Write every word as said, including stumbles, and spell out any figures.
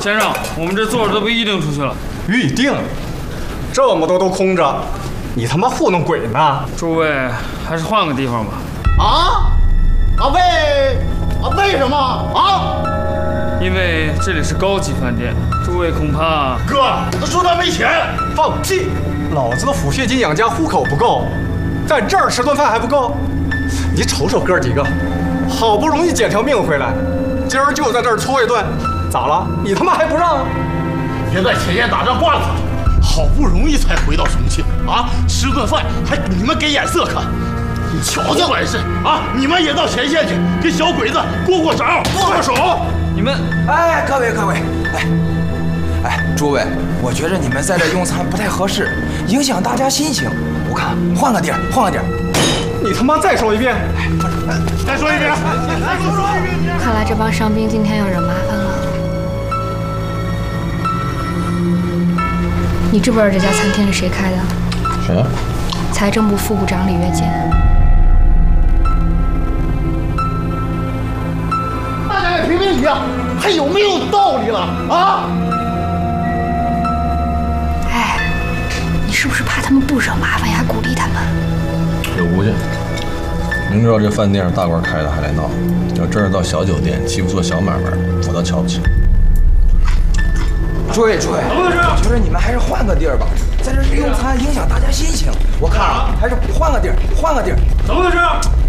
先生，我们这座儿都被预定出去了。 预定？这么多都空着，你他妈糊弄鬼呢？ 诸位，还是换个地方吧。 啊？啊为啊为什么啊？ 因为这里是高级饭店，诸位恐怕…… 哥，他说他没钱。 放屁！老子的抚恤金养家糊口不够，在这儿吃顿饭还不够？你瞅瞅哥几个，好不容易捡条命回来，今儿就在这儿搓一顿，咋了？你他妈还不让？ 别在前线打仗惯了，好不容易才回到重庆啊，吃顿饭还你们给眼色看。你瞧这本事啊！你们也到前线去给小鬼子过过招，握握手。 你们， 哎，各位各位，哎，哎，诸位，我觉着你们在这用餐不太合适，影响大家心情。我看换个地儿，换个地儿。 你他妈再说一遍！ 再说一遍！再说一遍！ 看来这帮伤兵今天要惹麻烦了。你知不知道这家餐厅是谁开的？ 谁呀？ 财政部副部长李月坚。 大家也评评理啊，还有没有道理了啊？ 哎，你是不是怕他们不惹麻烦，还鼓励他们？ 有估计，明知道这饭店是大官开的还来闹，要真是到小酒店欺负做小买卖，我倒瞧不起。 诸位诸位，我觉得你们还是换个地儿吧，在这用餐影响大家心情。我看啊，还是换个地儿，换个地儿。 怎么回事？